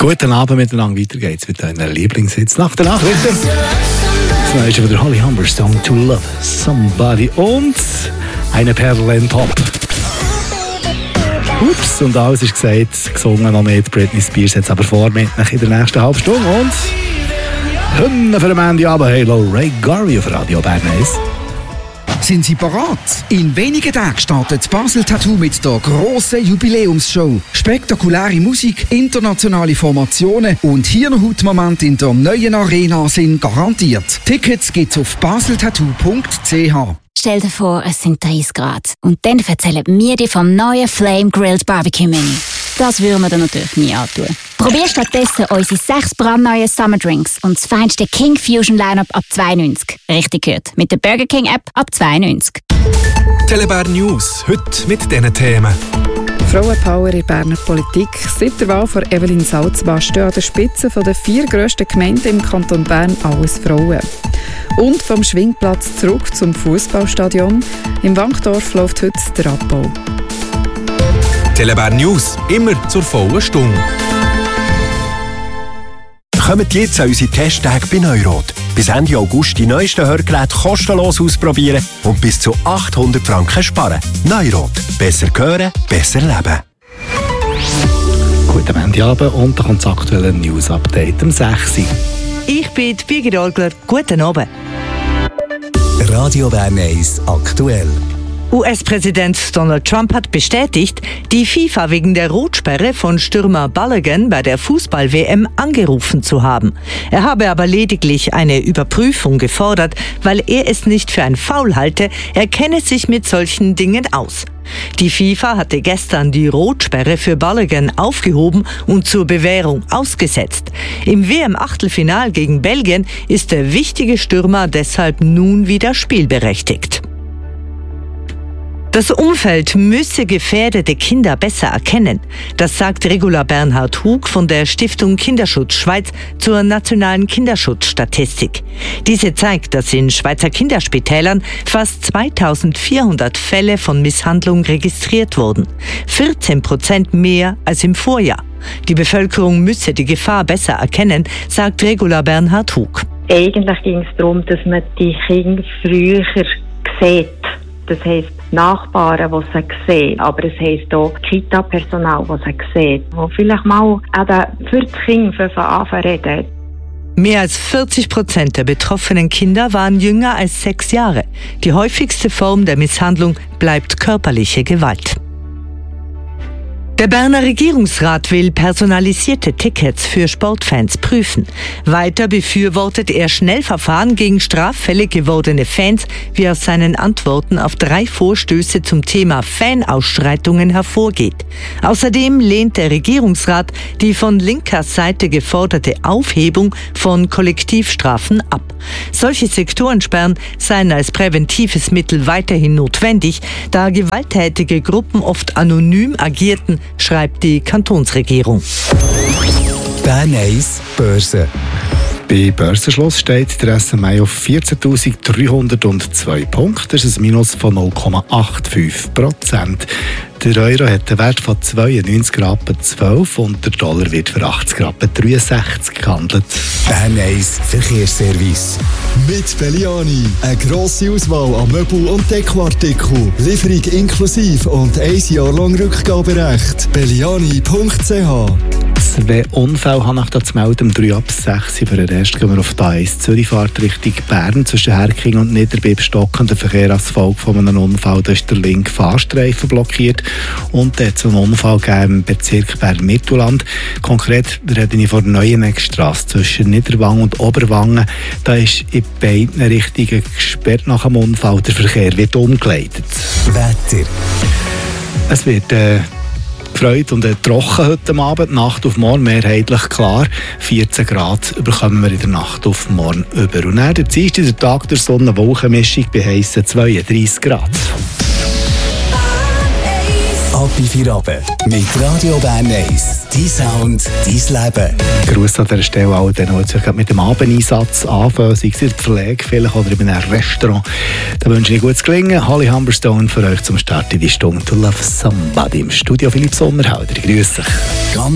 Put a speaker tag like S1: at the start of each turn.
S1: Guten Abend miteinander, weiter geht's mit deiner Lieblingshits nach der Nachrichten. Das Neue von der Holly Humberstone, To Love Somebody und eine Perle im Pop. Ups, und alles ist gesagt, gesungen noch mit Britney Spears, jetzt aber vor mit in der nächsten halben Stunde und Hymne für den Mandy, aber Halo Ray Garvey auf Radio Bern 1.
S2: Sind Sie bereit? In wenigen Tagen startet Basel Tattoo mit der grossen Jubiläumsshow. Spektakuläre Musik, internationale Formationen und Hirnhautmomente in der neuen Arena sind garantiert. Tickets gibt's auf baseltattoo.ch.
S3: Stell dir vor, es sind 30 Grad. Und dann erzählen wir dir vom neuen Flame Grilled Barbecue Menu. Das würden wir dir natürlich nie antun. Probier stattdessen unsere 6 brandneuen Summer Drinks und das feinste King Fusion Lineup ab 2,90. Richtig gehört. Mit der Burger King App ab 2,90.
S4: Telebär News, heute mit diesen Themen.
S5: Frauenpower in der Berner Politik. Seit der Wahl von Evelyn Salzmann stehen an der Spitze der 4 grössten Gemeinden im Kanton Bern alles Frauen. Und vom Schwingplatz zurück zum Fußballstadion. Im Wankdorf läuft heute der Abbau.
S4: Telebär News, immer zur vollen Stunde.
S6: Kommt jetzt an unsere Testtage bei Neurot. Bis Ende August die neuesten Hörgeräte kostenlos ausprobieren und bis zu 800 Franken sparen. Neurot. Besser hören, besser leben.
S1: Guten Montagabend und da kommt das aktuelle News-Update am 6.
S7: Ich bin Birgit Olgler. Guten Abend.
S8: Radio Bern 1 aktuell.
S7: US-Präsident Donald Trump hat bestätigt, die FIFA wegen der Rotsperre von Stürmer Balogun bei der Fußball-WM angerufen zu haben. Er habe aber lediglich eine Überprüfung gefordert, weil er es nicht für ein Foul halte, er kenne sich mit solchen Dingen aus. Die FIFA hatte gestern die Rotsperre für Balogun aufgehoben und zur Bewährung ausgesetzt. Im WM-Achtelfinal gegen Belgien ist der wichtige Stürmer deshalb nun wieder spielberechtigt. Das Umfeld müsse gefährdete Kinder besser erkennen. Das sagt Regula Bernhard Hug von der Stiftung Kinderschutz Schweiz zur nationalen Kinderschutzstatistik. Diese zeigt, dass in Schweizer Kinderspitälern fast 2400 Fälle von Misshandlung registriert wurden. 14% mehr als im Vorjahr. Die Bevölkerung müsse die Gefahr besser erkennen, sagt Regula Bernhard Hug.
S9: Eigentlich ging es darum, dass man die Kinder früher sieht. Das heisst Nachbarn, die sie sehen, aber es heisst auch Kita-Personal, das sie sehen, wo vielleicht mal für das Kind von Anfang reden.
S7: Mehr als 40% der betroffenen Kinder waren jünger als 6 Jahre. Die häufigste Form der Misshandlung bleibt körperliche Gewalt. Der Berner Regierungsrat will personalisierte Tickets für Sportfans prüfen. Weiter befürwortet er Schnellverfahren gegen straffällig gewordene Fans, wie aus seinen Antworten auf 3 Vorstöße zum Thema Fanausschreitungen hervorgeht. Außerdem lehnt der Regierungsrat die von linker Seite geforderte Aufhebung von Kollektivstrafen ab. Solche Sektorensperren seien als präventives Mittel weiterhin notwendig, da gewalttätige Gruppen oft anonym agierten, schreibt die Kantonsregierung.
S8: Bern 1 Börse.
S1: Bei Börsenschluss steht der SMI auf 14.302 Punkte. Das ist ein Minus von 0,85%. Der Euro hat einen Wert von 92,12 und der Dollar wird für 80,63 gehandelt.
S8: Bern 1 Verkehrsservice.
S10: Mit Belliani. Eine grosse Auswahl an Möbel- und Dekoartikeln. Lieferung inklusive und 1 Jahr lang Rückgaberecht. Belliani.ch.
S1: 2 Unfälle habe ich da zu melden. Um 3 ab 6 für den Rest gehen wir auf die A1 Zürichfahrt Richtung Bern. Zwischen Herking und Niederbipp stockender Verkehr als Folge von einem Unfall. Da ist der linke Fahrstreifen blockiert. Und da hat es einen Unfall gegeben im Bezirk Bern-Mittelland. Konkret rede ich von der Neuenegstrasse zwischen Niederwangen und Oberwangen. Da ist in beiden Richtungen gesperrt nach dem Unfall. Der Verkehr wird umgeleitet.
S8: Wetter.
S1: Es wird Freude und trocken heute Abend. Nacht auf morgen mehrheitlich klar. 14 Grad bekommen wir in der Nacht auf morgen über. Und dann der Dienstag, der Tag der Sonne-Wolkenmischung bei heissen 32 Grad.
S8: Ab in 4 Abend mit Radio Bern 1. Dein Sound, dein Leben.
S1: Gruß an dieser Stelle all denen, die sich mit dem Abendeinsatz anfangen, sei es in der Pflege vielleicht oder in einem Restaurant. Da wünsche ich gutes Gelingen. Holly Humberstone für euch zum Start in die Stunde To Love Somebody im Studio Philipp Sommerhalder. Grüß dich.